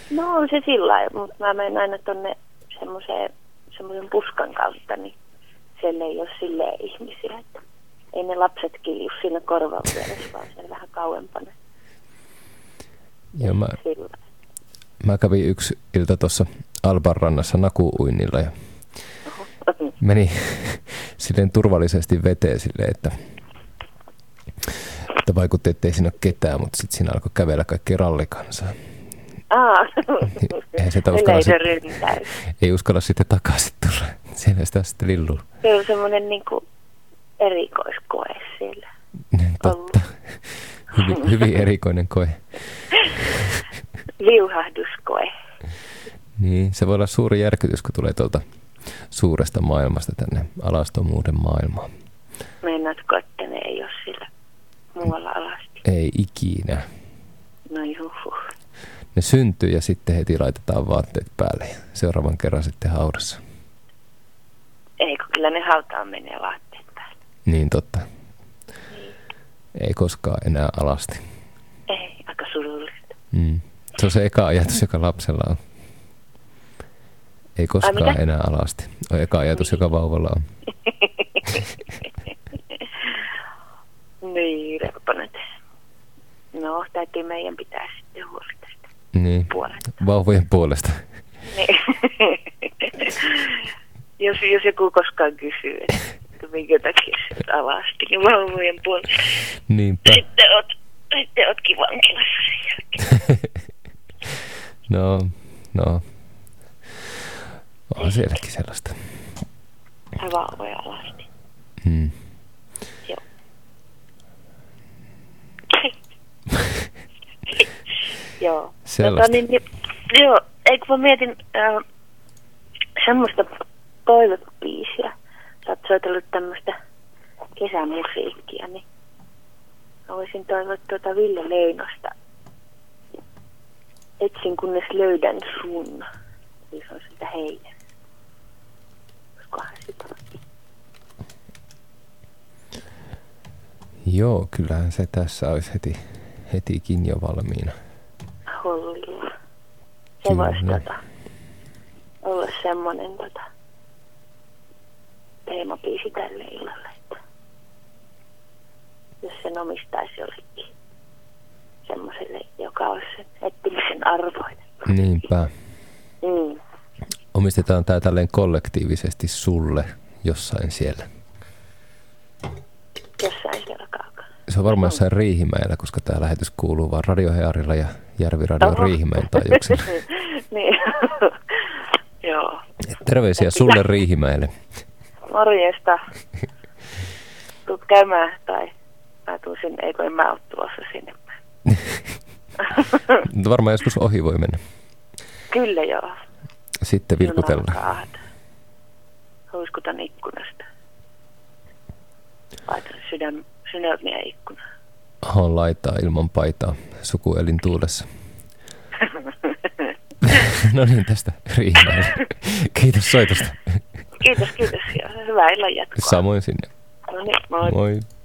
No on se sillä lailla, mutta mä menen aina tonne semmoisen puskan kautta, niin siellä ei ole silleen ihmisiä. Että ei ne lapset kilju siinä korvan vieressä, vaan siellä vähän kauempana. Joo, mä kävin yksi ilta tuossa Alban rannassa naku-uinnilla ja meni silleen turvallisesti veteen silleen, että vaikutti, ettei siinä ole ketään, mutta sitten siinä alkoi kävellä kaikki rallikansaa. Ei uskalla sitten takaisin tulla. Siellä sitä sitten lilluu. Se on semmoinen niinku erikoiskoe siellä. Totta. Hyvin erikoinen koe. Liuhahduskoe. Niin, se voi olla suuri järkytys, kun tulee tuolta suuresta maailmasta tänne alastomuuden maailmaan. Meinaatko, että ne ei ole sillä muualla alasti? Ei ikinä. No juhu. Ne syntyy ja sitten heti laitetaan vaatteet päälle ja seuraavan kerran sitten haudassa. Eikö, kyllä ne hautaan menee vaatteet päälle. Niin totta. Niin. Ei koskaan enää alasti. Ei, aika surullista. Se on se eka ajatus, joka lapsella on. Ei koskaan enää alasti. On eka ajatus, joka vauvalla on. Niin, repponet. No, täytyy meidän pitää sitten huoli tästä puolesta. Vauvojen puolesta. Niin. jos joku koskaan kysyy, että minkä takia sä alasti, niin vauvojen puolesta. Niinpä. Sitten ootkin vankilassa sen jälkeen. No. On sielläkin sellaista. Vauvoja alasti. Joo. Joo. Sellaista. Joo, eikö mä mietin semmoista toivebiisiä. Sä oot soitellut tämmöistä kesämusiikkia, niin mä voisin toivoa Ville Leinosta. Etsin kunnes löydän sun. Eli se on sitä heidän. Olisikohan sitä? Joo, kyllähän se tässä olisi hetikin jo valmiina. Hollilla. Se voisi olla semmoinen teemabiisi tälle illalle, että jos sen omistaisi jollekin semmoiselle, joka olisi sen etsimisen arvoinen. Niinpä. Omistetaan tää tälleen kollektiivisesti sulle jossain siellä. Jossain siellä kaukana. Se on varmaan jossain Riihimäellä, koska tämä lähetys kuuluu vaan Radio Hearilla ja Järviradio Riihimäen taajuuksilla. Niin, joo. Terveisiä sulle Riihimäelle. Morjesta. Tuut käymään tai mä tuun sinne, eikö en mä ole tulossa sinne. Varmaan joskus ohi voi mennä. Kyllä joo. Sitten vilkutellaan. Huiskutan ikkunasta. Laitan sydämiä ikkunaan. Laitaa ilman paitaa sukuelin tuulessa. No niin, tästä Riihimäelle. Kiitos soitosta. Kiitos. Ja hyvää illan jatkoa. Samoin sinne. No niin, moi. Moi.